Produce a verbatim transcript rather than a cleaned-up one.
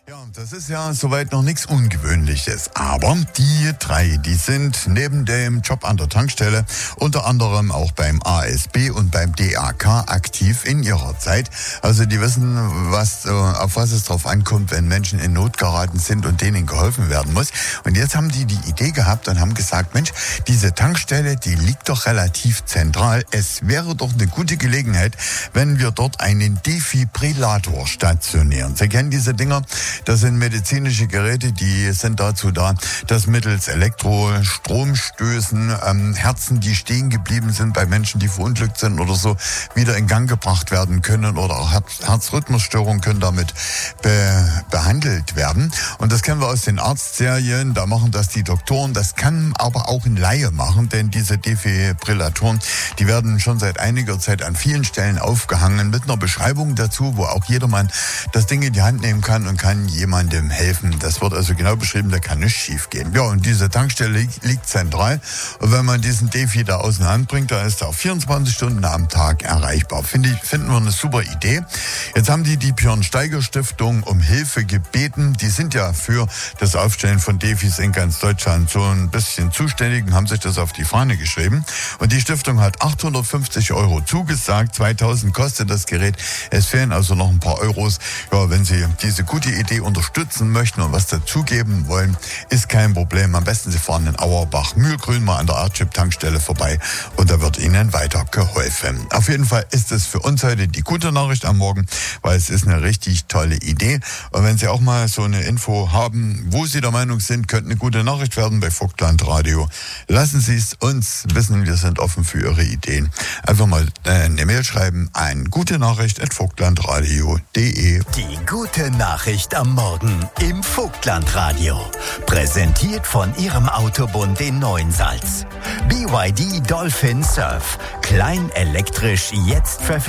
Ja, das ist ja soweit noch nichts Ungewöhnliches. Aber die drei, die sind neben dem Job an der Tankstelle unter anderem auch beim A S B und beim D A K aktiv in ihrer Zeit. Also die wissen, was, auf was es drauf ankommt, wenn Menschen in Not geraten sind und denen geholfen werden muss. Und jetzt haben die die Idee gehabt und haben gesagt, Mensch, diese Tankstelle, die liegt doch relativ zentral. Es wäre doch eine gute Gelegenheit, wenn wir dort einen Defibrillator stationieren. Sie kennen diese Dinger? Das sind medizinische Geräte, die sind dazu da, dass mittels Elektrostromstößen ähm, Herzen, die stehen geblieben sind bei Menschen, die verunglückt sind oder so, wieder in Gang gebracht werden können, oder auch Herz- Herzrhythmusstörungen können damit be- behandelt werden. Und das kennen wir aus den Arztserien, da machen das die Doktoren, das kann aber auch ein Laie machen, denn diese Defibrillatoren, die werden schon seit einiger Zeit an vielen Stellen aufgehangen mit einer Beschreibung dazu, wo auch jedermann das Ding in die Hand nehmen kann und kann jemandem helfen. Das wird also genau beschrieben, da kann nichts schief gehen. Ja, und diese Tankstelle liegt, liegt zentral. Und wenn man diesen Defi da aus der Hand bringt, dann ist er auch vierundzwanzig Stunden am Tag erreichbar. Finde ich, finden wir eine super Idee. Jetzt haben die die Björn Steiger Stiftung um Hilfe gebeten. Die sind ja für das Aufstellen von Defis in ganz Deutschland so ein bisschen zuständig und haben sich das auf die Fahne geschrieben. Und die Stiftung hat achthundertfünfzig Euro zugesagt. zweitausend kostet das Gerät. Es fehlen also noch ein paar Euros. Ja, wenn Sie diese gute Idee unterstützen möchten und was dazugeben wollen, ist kein Problem. Am besten Sie fahren in Auerbach Mühlgrün mal an der Artchip-Tankstelle vorbei und da wird Ihnen weiter geholfen. Auf jeden Fall ist es für uns heute die gute Nachricht am Morgen, weil es ist eine richtig tolle Idee. Und wenn Sie auch mal so eine Info haben, wo Sie der Meinung sind, könnte eine gute Nachricht werden bei Vogtland Radio, lassen Sie es uns wissen. Wir sind offen für Ihre Ideen. Einfach mal eine Mail schreiben an gute Nachricht at vogtlandradio punkt de. Die gute Nachricht am Morgen im Vogtlandradio. Präsentiert von Ihrem Autobund in Neuensalz. B Y D Dolphin Surf. Klein elektrisch, jetzt verfügbar.